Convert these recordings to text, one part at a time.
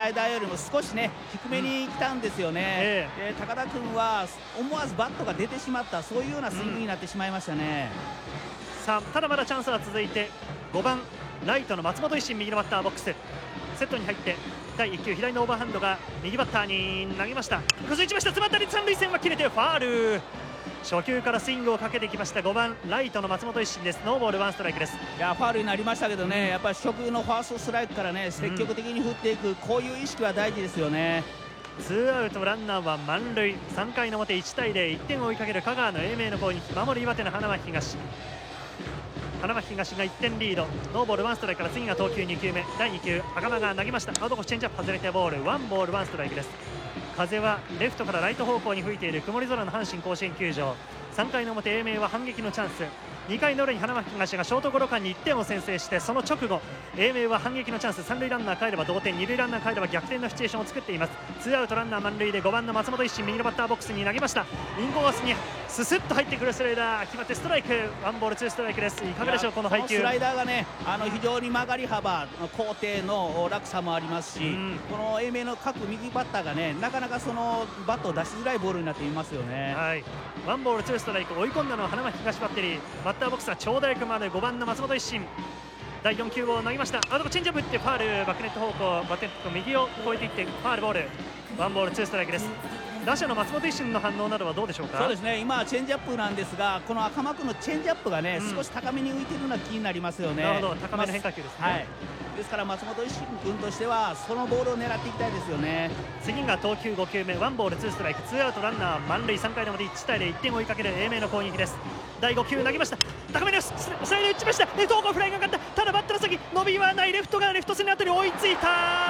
イダーよりも少しね低めに来たんですよね、高田君は思わずバットが出てしまった、そういうようなスイングになってしまいましたね。 さあただまだチャンスは続いて、5番ライトの松本一心、右のバッターボックス、セットに入って第1球左のオーバーハンドが右バッターに投げました。崩しました。詰まったり三塁線は切れてファール。初球からスイングをかけてきました5番ライトの松本一心です。ノーボール1ストライクです。 いやファウルになりましたけどね、やっぱり初球のファーストストライクからね積極的に振っていく、こういう意識は大事ですよね。 ツーアウトランナーは満塁。3回の表1対0、1点を追いかける香川の英明の攻撃、守る岩手の花巻東。花巻東が1点リード。ノーボール1ストライクから次が投球2球目。第2球赤間が投げました。アウトコースチェンジアップ外れてボール、1ボール1ストライクです。風はレフトからライト方向に吹いている曇り空の阪神甲子園球場。3回の表英明は反撃のチャンス。2回の裏に花巻東がショートゴロ間に1点を先制して、その直後英明は反撃のチャンス。3塁ランナー帰れば同点、2塁ランナー帰れば逆転のシチュエーションを作っています。ツーアウトランナー満塁で5番の松本一心、右のバッターボックスに投げました。インコースにススッと入ってくるスライダー決まってストライク。1ボール2ストライクです。いかがでしょうこの配球。 スライダーがね非常に曲がり幅高低の落差もありますし、この英明の各右バッターがねなかなかそのバットを出しづらいボールになっていますよね。 はい、1ボール2ストライク。追い込んだのは花巻東バッテリー。バッターボックスは長打役まで5番の松本一心。第4球を投げました。アウトコチェンジアップ打ってファール。バックネット方向、バックネット右を越えていってファールボール。1ボール2ストライクです。打者の松本一心の反応などはどうでしょうか。 そうですね、今はチェンジアップなんですが、この赤間君のチェンジアップがね、少し高めに浮いているような気になりますよね。 なるほど、高めの変化球ですね。 はい、ですから松本一心君としてはそのボールを狙っていきたいですよね。 次が投球5球目。1ボール2ストライク、2アウトランナー満塁。3回の表1対0、1点を追いかける英明の攻撃です。第5球投げました。高めのスライダー打ちました。レフト方向フライがかかった。ただバットの先伸びはない。レフトがレフト線のあたり追いついた。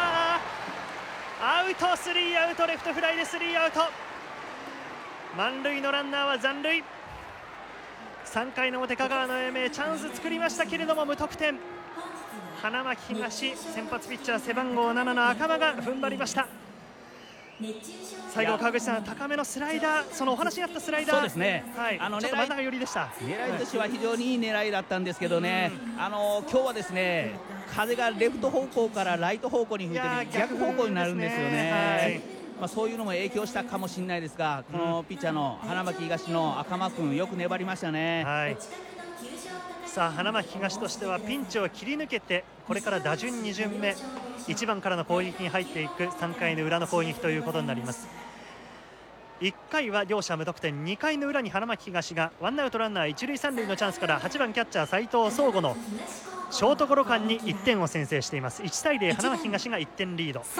アウト、スリーアウト。レフトフライでスリーアウト。満塁のランナーは残塁。3回の表香川の英明チャンス作りましたけれども無得点。花巻東先発ピッチャー背番号7の赤間が踏ん張りました。最後川口さん、高めのスライダー、そのお話にあったスライダー、 そうですね、 はい、ちょっと真ん中寄りでした。 狙いとしては非常にいい狙いだったんですけどね、今日はですね風がレフト方向からライト方向に吹いて逆方向になるんですよね。そういうのも影響したかもしれないですが、このピッチャーの花巻東の赤間君よく粘りましたね。 はい、さあ花巻東としてはピンチを切り抜けて、これから打順2巡目1番からの攻撃に入っていく3回の裏の攻撃ということになります。1回は両者無得点。2回の裏に花巻東がワンアウトランナー1塁3塁のチャンスから8番キャッチャー斉藤壮吾のショートゴロ間に1点を先制しています。1対0、花巻東が1点リード。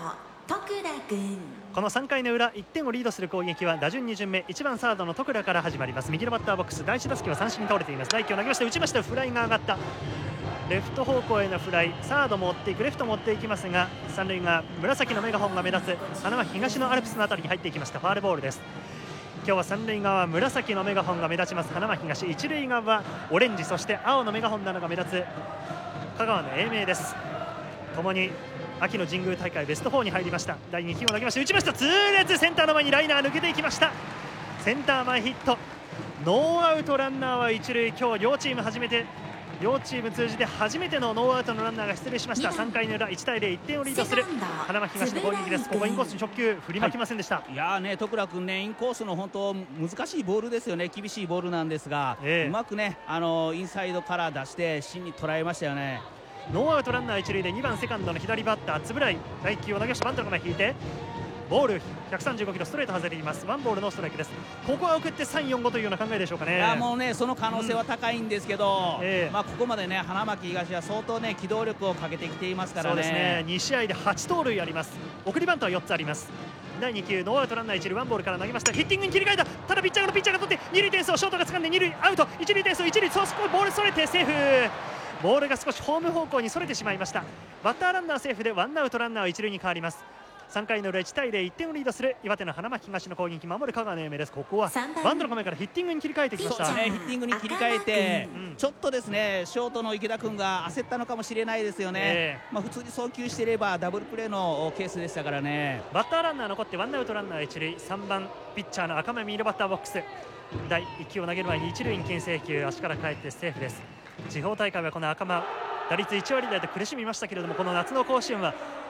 この3回の裏1点をリードする攻撃は打順2巡目1番サードの徳良から始まります。右のバッターボックス、第1打席は三振に倒れています。第1球投げました。打ちました。フライが上がった。レフト方向へのフライ。サードも追っていく、レフトも追っていきますが、三塁が紫のメガホンが目立つ花巻東のアルプスのあたりに入っていきました。ファールボールです。今日は三塁側紫のメガホンが目立ちます花巻東、一塁側はオレンジそして青のメガホンなどが目立つ香川の英明です。ともに秋の神宮大会ベスト4に入りました。第2球を投げまして打ちました。痛烈、センターの前にライナー抜けていきました。センター前ヒット。ノーアウトランナーは一塁。今日両チーム通じて初めてのノーアウトのランナーが出塁しました。3回の裏1対0、1点をリードする花巻東の攻撃です。ここインコースに直球振りまきませんでした。 いやーね、徳良君ね、インコースの本当難しいボールですよね。厳しいボールなんですが、うまくねインサイドから出して芯に捉えましたよね。 ノーアウトランナー一塁で2番セカンドの左バッター円井、第1球を投げました。バントの前引いてボール135キロストレート外れています。ワンボールノーストライクです。ここは送って3、4、5というような考えでしょうかね。 いやもうねその可能性は高いんですけど、ここまでね花巻東は相当ね機動力をかけてきていますからね。 そうですね、2試合で8盗塁あります。送りバントは4つあります。第2球ノーアウトランナー一塁、ワンボールから投げました。ヒッティングに切り替えた。ただピッチャーが取って二塁点数をショートが掴んで二塁アウト、一塁点数一塁、そうボールそれてセーフ。ボールが少しホーム方向にそれてしまいました。バッターランナーセーフでワンアウトランナーは一塁に変わります。3回の裏1対0、1点をリードする岩手の花巻東の攻撃、守る香川の英明です。ここはバントの構えからヒッティングに切り替えてきました。 そうですね、ヒッティングに切り替えて、ちょっとですねショートの池田君が焦ったのかもしれないですよね。普通に送球していればダブルプレーのケースでしたからね。 バッターランナー残ってワンアウトランナー一塁、3番ピッチャーの赤間右のバッターボックス、第1球を投げる前に一塁に牽制球、足から帰ってセーフです。地方大会はこの赤間打率1割台と苦しみましたけれども、この夏の甲子園は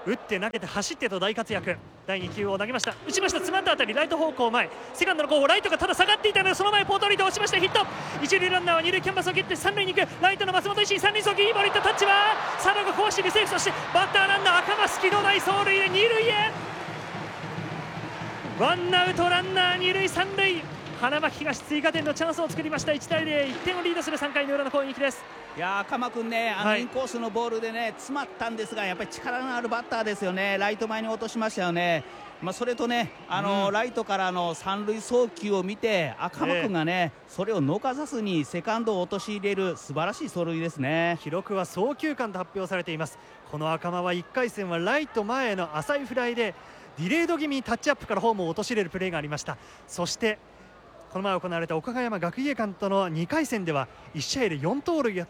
打って投げて走ってと大活躍。第2球を投げました。打ちました。詰まったあたりライト方向前、セカンドの後方、ライトがただ下がっていたのでその前ポートリーと落ちました。ヒット。一塁ランナーは二塁キャンバスを蹴って三塁に行く。ライトの松本一心、三塁送球、いいボールいった。タッチはサードが壊している。セーフ。そしてバッターランナー赤間、隙のない走塁で二塁へ。ワンアウトランナー二塁三塁。花巻東追加点のチャンスを作りました。1対0、1点をリードする3回の裏の攻撃です。 いや赤間君ね、 はい、 インコースのボールでね詰まったんですが、やっぱり力のあるバッターですよね。ライト前に落としましたよね。それとねライトからの三塁送球を見て赤間君がね、それを逃さずにセカンドを陥れる素晴らしい走塁ですね。 記録は送球間と発表されています。この赤間は1回戦はライト前への浅いフライでディレード気味にタッチアップからホームを陥れるプレーがありました。そしてこの前行われた岡山学芸館との2回戦では1試合で4盗塁あった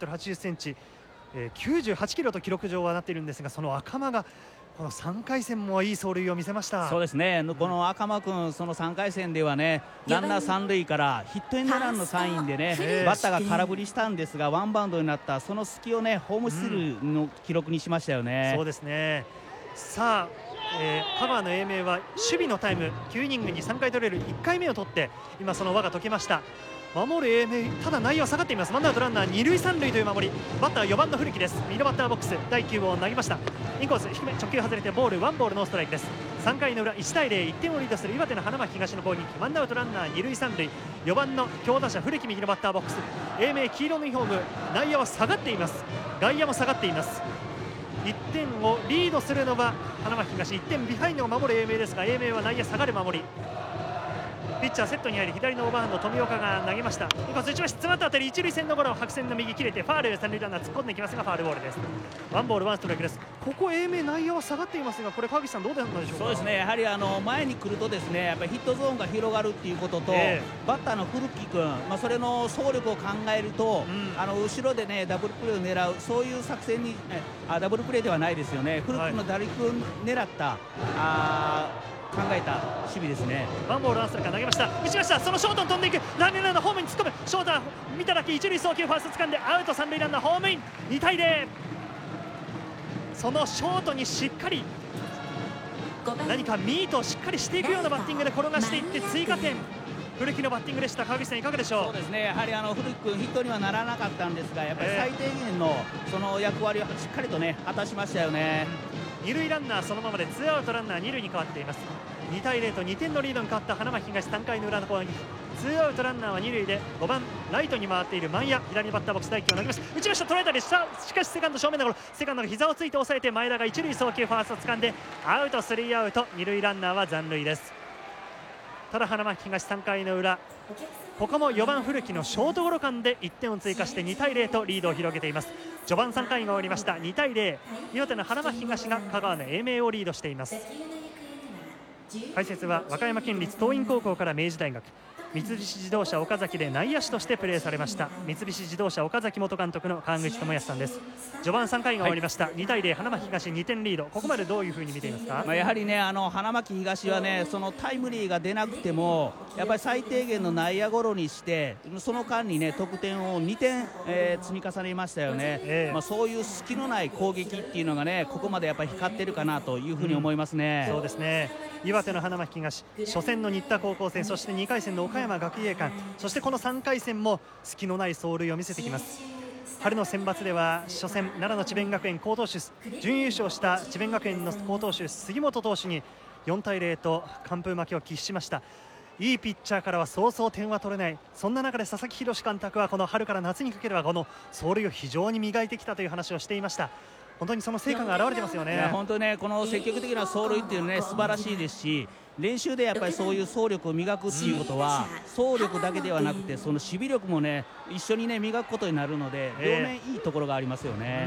1m80cm、98キロと記録上はなっているんですが、その赤間がこの3回戦もいい走塁を見せました。 そうですね、この赤間君、その3回戦ではねランナー三塁からヒットエンドランのサインでねバッターが空振りしたんですが、ワンバウンドになったその隙をねホームスルーの記録にしましたよね。 そうですね。さあ香川の英明は守備のタイム9イニングに3回取れる1回目を取って今その輪が解けました。守る英明、ただ内野は下がっています。ワンアウトランナー二塁三塁という守り。バッター4番の古木です。右のバッターボックス第9号を投げました。インコース低め直球外れてボール、ワンボールノーストライクです。3回の裏1対0、1点をリードする岩手の花巻東の攻撃。ワンアウトランナー二塁三塁、4番の強打者古木右のバッターボックス。英明黄色のユニフォーム、内野は下がっています。外野も下がっています。1点をリードするのは花巻東、1点ビハインドを守る英明ですが、英明は内野下がる守り。ピッチャーセットに入り左のオーバーハンド富岡が投げました。インコース打ちました。詰まったあたり一塁線のゴロ、白線の右切れてファール。三塁ランナー突っ込んでいきますがファールボールです。ワンボールワンストライクです。ここ英明内野は下がっていますが、これ川口さんどうなんでしょうか。 そうですね、やはり前に来るとですねやっぱりヒットゾーンが広がるっていうことと、バッターの古木君、それの走力を考えると、後ろでねダブルプレーを狙う、そういう作戦にダブルプレーではないですよね。古木の打力を狙った考えた守備ですね。 ワンボールワンストライク投げました。打ちました。そのショートに飛んでいく。ランナーのホームに突っ込む。ショート見ただけ一塁送球、ファースト掴んでアウト。三塁ランナーホームイン。2対0。そのショートにしっかり何かミートをしっかりしていくようなバッティングで転がしていって追加点。古木のバッティングでした。川口さんいかがでしょう。 そうですね、やはり古木君ヒットにはならなかったんですが、やっぱり最低限のその役割をしっかりとね果たしましたよね。 二塁ランナーそのままでツーアウトランナー二塁に変わっています。2対0と2点のリードに変わった花巻東3回の裏の攻撃。ツーアウトランナーは二塁で5番ライトに回っている前谷、左バッターボックス第9を投げました。打ちました。捉えたりした。しかしセカンド正面のゴロ、セカンドが膝をついて抑えて前田が一塁送球、ファースト掴んでアウト。スリーアウト。二塁ランナーは残塁です。ただ花巻東3回の裏、ここも4番古木のショートゴロ間で1点を追加して2対0とリードを広げています。序盤3回が終わりました。2対0、岩手の花巻東が香川の英明をリードしています。解説は和歌山県立桐蔭高校から明治大学、三菱自動車岡崎で内野手としてプレーされました三菱自動車岡崎元監督の川口智康さんです。序盤3回が終わりました。2対0、花巻東2点リード。ここまでどういうふうに見ていますか。 やはりね花巻東はねそのタイムリーが出なくてもやっぱり最低限の内野ゴロにしてその間にね得点を2点、積み重ねましたよね。そういう隙のない攻撃っていうのがねここまでやっぱり光ってるかなというふうに思いますね。 そうですね。岩手の花巻東、初戦の新田高校戦、そして2回戦の岡山学芸館、そしてこの3回戦も隙のない走塁を見せてきます。春の選抜では初戦奈良の智弁学園好投手準優勝した智弁学園の好投手杉本投手に4対0と完封負けを喫しました。いいピッチャーからはそうそう点は取れない。そんな中で佐々木宏監督はこの春から夏にかけてはこの走塁を非常に磨いてきたという話をしていました。本当にその成果が現れてますよね。 本当にねこの積極的な走塁っていうのね素晴らしいですし、練習でやっぱりそういう走力を磨くっていうことは走力だけではなくてその守備力もね一緒にね磨くことになるので両面いいところがありますよね。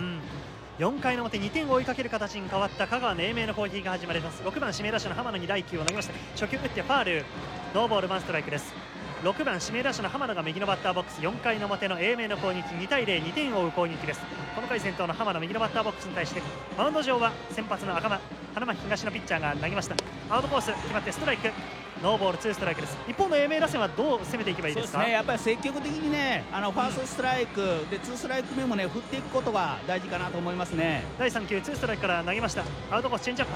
4回の表2点を追いかける形に変わった香川の英明の攻撃が始まります。6番指名打者の浜野に第9を投げました。初球打ってファール、ノーボールワンストライクです。6番指名打者の浜野が右のバッターボックス。4回の表の英明の攻撃、2対0、2点を追う攻撃です。この回先頭の浜野右のバッターボックスに対してマウンド上は先発の赤間、花巻東のピッチャーが投げました。アウトコース決まってストライク。 ノーボール2ストライクです。一方の英明打線はどう攻めていけばいいですか？ そうですね、やっぱり積極的にね、ファーストストライクで2ストライク目もね振っていくことが大事かなと思いますね。 第3球2ストライクから投げました。アウトコースチェンジアップ